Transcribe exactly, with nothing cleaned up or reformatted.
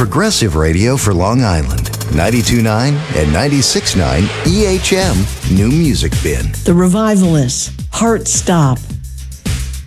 progressive radio for Long Island. ninety-two point nine and ninety-six point nine E H M New Music Bin. The Revivalists, Heart Stop,